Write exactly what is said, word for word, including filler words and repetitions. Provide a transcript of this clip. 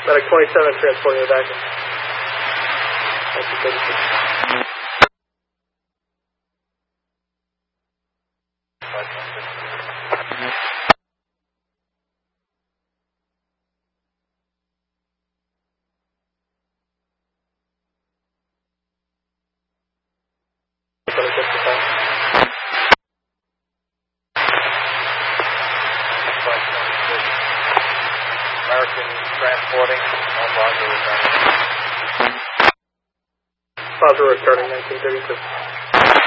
Medic twenty-seven transporting the back. nineteen thirty-six. American transporting, no Roger returning. Roger returning, nineteen thirty-two.